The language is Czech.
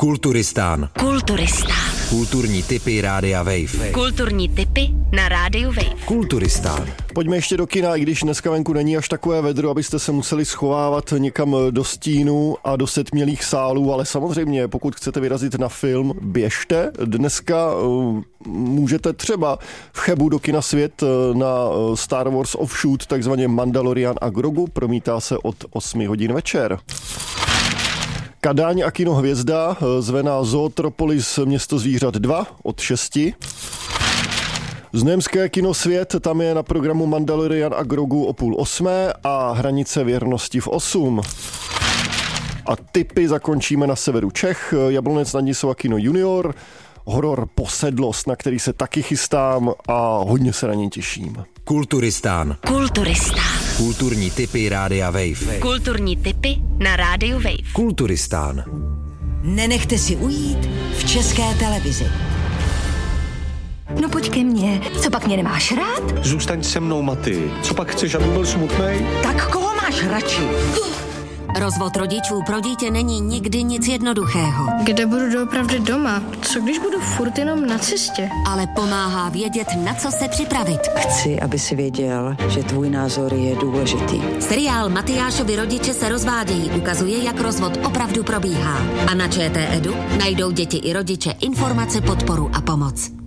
Kulturistán. Kulturní tipy Rádia Wave. Kulturní tipy na Rádiu Wave. Kulturistán. Pojďme ještě do kina, i když dneska venku není až takové vedro, abyste se museli schovávat někam do stínu a do setmělých sálů, ale samozřejmě, pokud chcete vyrazit na film, běžte. Dneska můžete třeba v Chebu do kina Svět na Star Wars Offshoot, takzvaně Mandalorian a Grogu, promítá se od 8 hodin večer. Kadaň a kino Hvězda zve na Zootropolis Město zvířat 2 od 6. Znojemské kino Svět, tam je na programu Mandalorian a Grogu o 7:30 a Hranice věrnosti v 8. A tipy zakončíme na severu Čech. Jablonec nad Nisou a kino Junior. Horor Posedlost, na který se taky chystám a hodně se na něj těším. Kulturistán. Kulturní tipy Rádia Wave. Kulturní tipy na Rádiu Wave. Kulturistán. Nenechte si ujít v České televizi. No pojď ke mně. Co pak mě nemáš rád? Zůstaň se mnou, Maty. Co pak chceš, aby byl smutnej? Tak koho máš radši? Rozvod rodičů pro dítě není nikdy nic jednoduchého. Kde budu doopravdy doma? Co když budu furt jenom na cestě? Ale pomáhá vědět, na co se připravit. Chci, aby si věděl, že tvůj názor je důležitý. Seriál Matyášovi rodiče se rozvádějí ukazuje, jak rozvod opravdu probíhá. A na ČT Edu najdou děti i rodiče informace, podporu a pomoc.